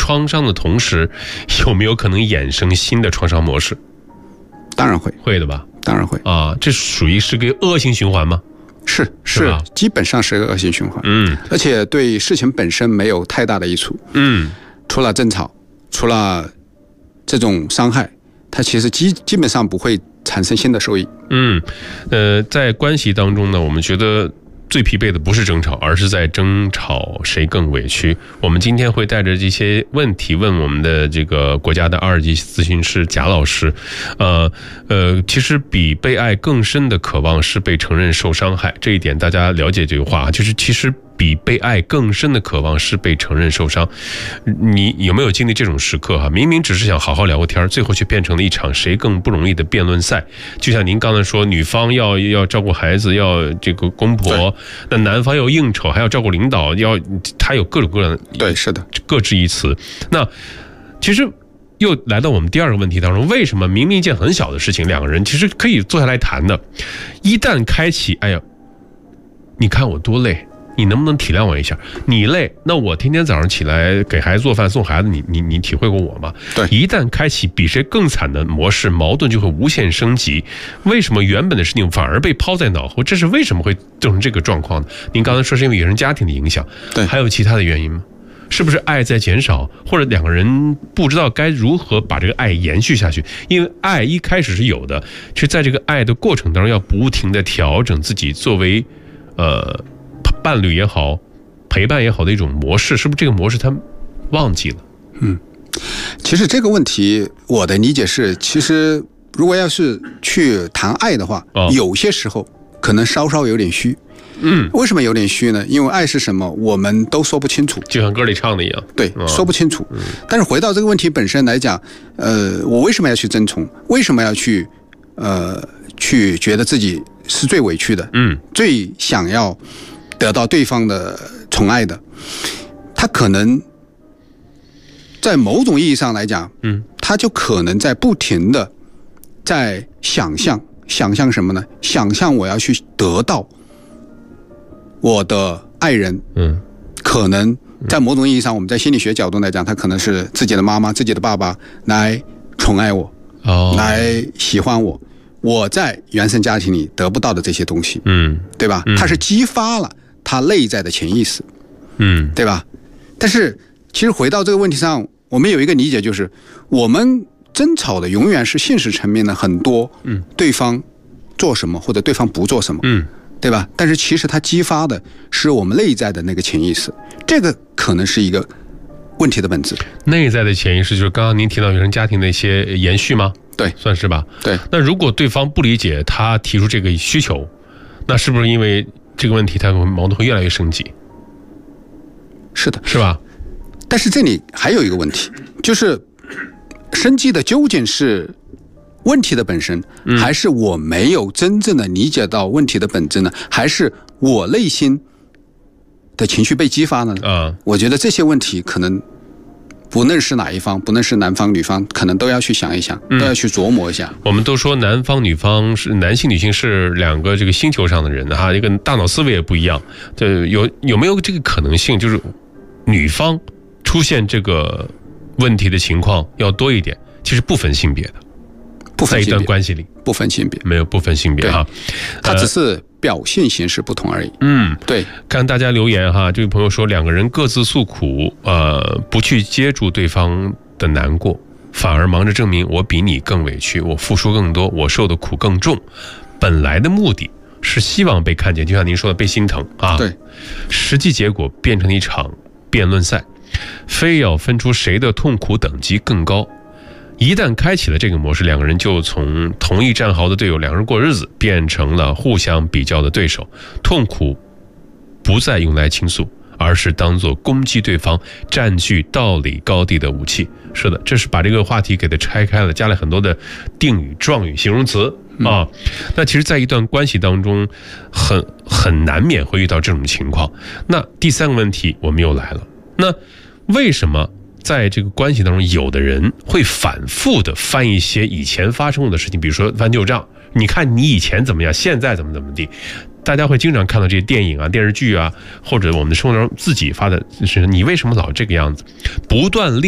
创伤的同时，有没有可能衍生新的创伤模式？ 当然会， 会的吧？ 当然会啊，这属于是个恶性循环吗？ 是，基本上是个恶性循环。而且对事情本身没有太大的益处。除了争吵，除了这种伤害，它其实基本上不会产生新的收益。 在关系当中呢，我们觉得最疲惫的不是争吵，而是在争吵谁更委屈。我们今天会带着这些问题问我们的这个国家的2级咨询师贾老师。其实比被爱更深的渴望是被承认受伤害，这一点大家了解这句话，就是其实比被爱更深的渴望是被承认受伤。你有没有经历这种时刻明明只是想好好聊个天，最后却变成了一场谁更不容易的辩论赛。就像您刚才说，女方要照顾孩子，要这个公婆，那男方要应酬，还要照顾领导，他有各种各样的， 对，是的， 各执一词。那其实又来到我们第二个问题当中，为什么明明一件很小的事情，两个人其实可以坐下来谈的，一旦开启，哎呀，你看我多累，你能不能体谅我一下？你累，那我天天早上起来给孩子做饭送孩子，你体会过我吗？ 对， 一旦开启比谁更惨的模式，矛盾就会无限升级。为什么原本的事情反而被抛在脑后？这是为什么会造成这个状况呢？您刚才说是因为原生家庭的影响， 对， 还有其他的原因吗？是不是爱在减少，或者两个人不知道该如何把这个爱延续下去？因为爱一开始是有的，其实在这个爱的过程当中要不停的调整自己作为伴侣也好，陪伴也好的一种模式，是不是这个模式他忘记了？ 其实这个问题我的理解是，其实如果要是去谈爱的话，有些时候可能稍稍有点虚。为什么有点虚呢？因为爱是什么我们都说不清楚， 就像歌里唱的一样。 对，说不清楚。但是回到这个问题本身来讲，我为什么要去争宠？为什么要去觉得自己是最委屈的？最想要得到对方的宠爱的？他可能在某种意义上来讲，他就可能在不停的在想象什么呢？想象我要去得到我的爱人，可能在某种意义上，我们在心理学角度来讲，他可能是自己的妈妈、自己的爸爸来宠爱我，来喜欢我，我在原生家庭里得不到的这些东西，对吧？它是激发了他内在的潜意识，对吧？但是其实回到这个问题上，我们有一个理解，就是我们争吵的永远是现实层面的很多，对方做什么或者对方不做什么，对吧？但是其实它激发的是我们内在的那个潜意识，这个可能是一个问题的本质。内在的潜意识就是刚刚您提到原生家庭的一些延续吗？ 对， 算是吧。 对。 那如果对方不理解他提出这个需求，那是不是因为这个问题，他矛盾会越来越升级？ 是的， 是吧？ 但是这里还有一个问题，就是升级的究竟是问题的本身，还是我没有真正的理解到问题的本质呢？还是我内心的情绪被激发了呢？我觉得这些问题可能不论是哪一方，不论是男方女方，可能都要去想一想，都要去琢磨一下。 我们都说男方女方是男性女性是两个这个星球上的人哈，一个大脑思维也不一样。有没有这个可能性，就是女方出现这个问题的情况要多一点？其实不分性别的。在一段关系里不分性别， 没有不分性别哈， 它只是表现形式不同而已。对。 看大家留言哈，这位朋友说两个人各自诉苦，不去接住对方的难过，反而忙着证明我比你更委屈，我付出更多，我受的苦更重。本来的目的是希望被看见，就像您说的被心疼啊。 对。 实际结果变成一场辩论赛，非要分出谁的痛苦等级更高。一旦开启了这个模式，两个人就从同一战壕的队友，两人过日子变成了互相比较的对手。痛苦不再用来倾诉，而是当作攻击对方、占据道理高地的武器。是的，这是把这个话题给它拆开了，加了很多的定语、状语、形容词啊。那其实在一段关系当中很难免会遇到这种情况。那第三个问题我们又来了，那为什么在这个关系当中，有的人会反复的翻一些以前发生过的事情，比如说翻旧账，你看你以前怎么样，现在怎么地。大家会经常看到这些电影啊、电视剧啊，或者我们的生活中自己发的是你为什么老这个样子，不断